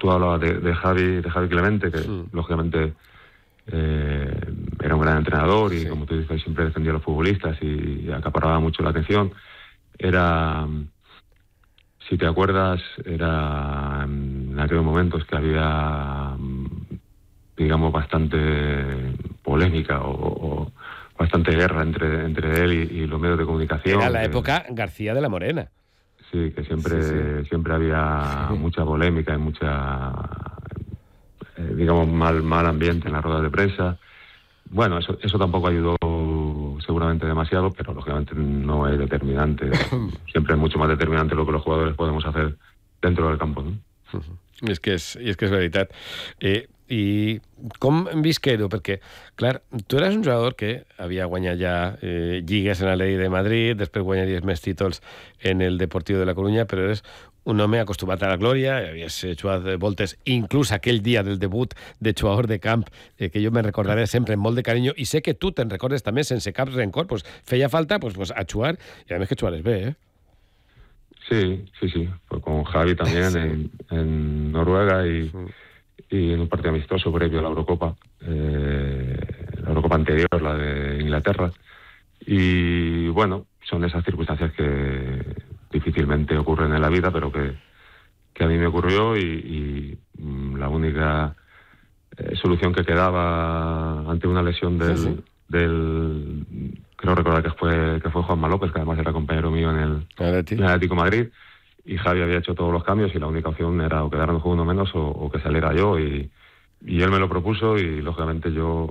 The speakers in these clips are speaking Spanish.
tú hablabas de Javi Clemente, que lógicamente era un gran entrenador y como tú dices, siempre defendía a los futbolistas y acaparaba mucho la atención. Era, si te acuerdas, era en aquellos momentos que había, digamos, bastante polémica o bastante guerra entre él y los medios de comunicación. Era la época García de la Morena. Sí, que siempre había mucha polémica y mucha, digamos, mal ambiente en las ruedas de prensa. Bueno, eso tampoco ayudó seguramente demasiado, pero lógicamente no es determinante. Siempre es mucho más determinante lo que los jugadores podemos hacer dentro del campo, ¿no? I és que és veritat. I com visquer-ho? Perquè, clar, tu eres un jugador que havia guanyat ja lligues en la Ley de Madrid, després guanyaries més títols en el Deportivo de la Coruña, però eres un home acostumat a la glòria, havies jugat voltes, inclús aquell dia del debut de jugador de camp, que jo me'n recordaré sempre amb molt de carinyo, i sé que tu te'n recordes també sense cap rencor, pues feia falta pues a jugar, i a més que jugares bé, Sí. Pues con Javi también en Noruega y en un partido amistoso previo a la Eurocopa anterior, la de Inglaterra. Y bueno, son esas circunstancias que difícilmente ocurren en la vida, pero que a mí me ocurrió y la única solución que quedaba ante una lesión del creo recordar que fue Juanma López, que además era compañero mío en el Atlético de Madrid, y Javi había hecho todos los cambios y la única opción era o quedarnos con uno menos o que saliera yo, y él me lo propuso y lógicamente yo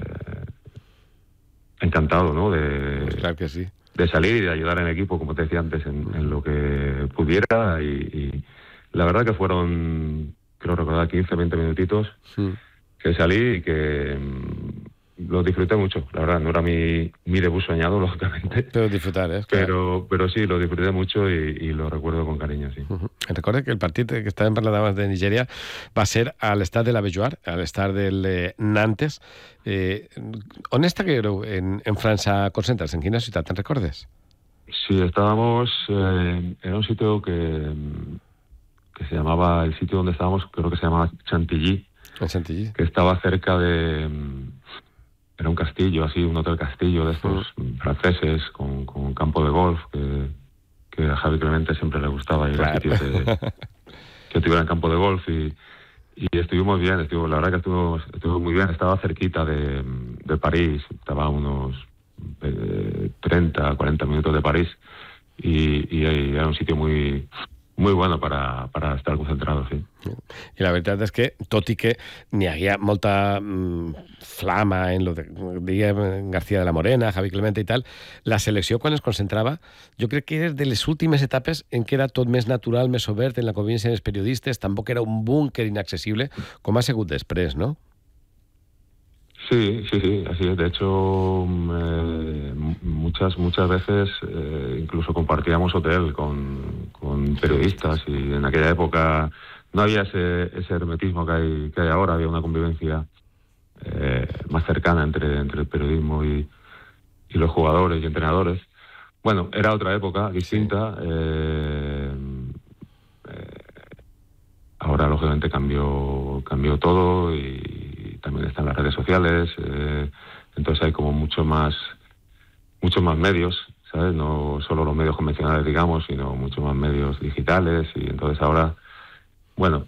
encantado, ¿no? Claro que sí. De salir y de ayudar en equipo, como te decía antes, en lo que pudiera, y la verdad que fueron, creo recordar, 15-20 minutitos que salí y que lo disfruté mucho, la verdad. No era mi debut soñado, lógicamente. Pero disfrutar, Pero sí, lo disfruté mucho y lo recuerdo con cariño, sí. Recorda que el partit que estàvem parlant abans de Nigèria va ser a l'estadi de la Beaujoire, a l'estadi del Nantes. On estàveu en França concentrats? En quina ciutat, te'n recordes? Sí, estábamos en un sitio que se llamaba, el sitio donde estábamos, creo que se llamaba Chantilly. Chantilly. Que estaba cerca de... Era un castillo, así, un hotel castillo de estos franceses con campo de golf, que a Javi Clemente siempre le gustaba ir a sitios que tuvieran campo de golf y estuvimos bien, la verdad que estuvo muy bien. Estaba cerquita de París, estaba a unos 30, 40 minutos de París y era un sitio muy bueno para estar concentrado, sí. I la veritat és que, tot i que n'hi havia molta flama en lo de, diguem, García de la Morena, Javi Clemente i tal, la selecció, quan es concentrava, jo crec que era de les últimes etapes en què era tot més natural, més obert, en la convivència dels periodistes, tampoc era un búnquer inaccesible, com ha sigut després, no? Sí, así es. De hecho, muchas veces incluso compartíamos hotel con periodistas y en aquella época no había ese hermetismo que hay ahora, había una convivencia más cercana entre el periodismo y los jugadores y entrenadores. Bueno, era otra época distinta. Ahora, lógicamente, cambió todo y también están las redes sociales, entonces hay como mucho más medios, ¿sabes? No solo los medios convencionales, digamos, sino mucho más medios digitales, y entonces ahora, bueno,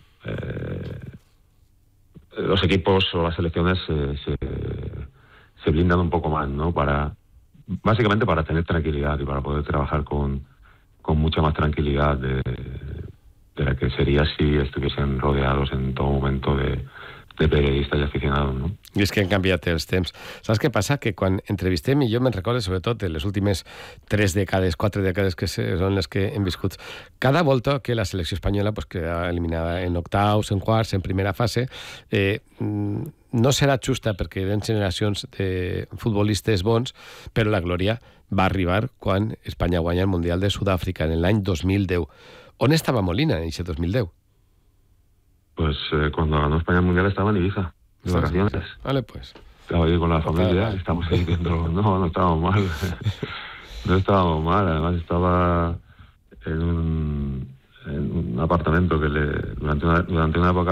los equipos o las selecciones se blindan un poco más, ¿no? Básicamente para tener tranquilidad y para poder trabajar con mucha más tranquilidad de la que sería si estuviesen rodeados en todo momento de periodistes i aficionados, no? I és que han canviat els temps. Saps què passa? Que quan entrevistem, i jo me'n recordo sobretot de les últimes 3 dècades, 4 dècades que són les que hem viscut, cada volta que la selecció espanyola queda eliminada en octaus, en quarts, en primera fase, no serà justa perquè eren generacions de futbolistes bons, però la glòria va arribar quan Espanya guanya el Mundial de Sud-àfrica en l'any 2010. On estava Molina en aquest 2010? Pues cuando ganó España el Mundial estaba en Ibiza, de vacaciones. Vale, pues. Estaba ahí con la familia, estamos ahí viendo... No estábamos mal. No estábamos mal, además estaba en un apartamento que durante una época